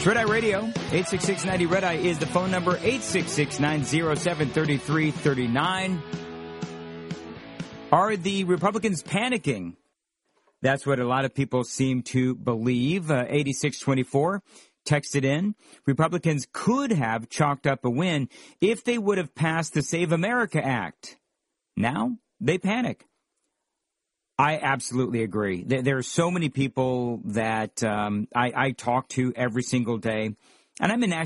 Red Eye Radio, 866-90 Red Eye is the phone number, 866-907-3339. Are the Republicans panicking? That's what a lot of people seem to believe. 8624 texted in. Republicans could have chalked up a win if they would have passed the Save America Act. Now they panic. I absolutely agree. There are so many people that I talk to every single day, and I'm in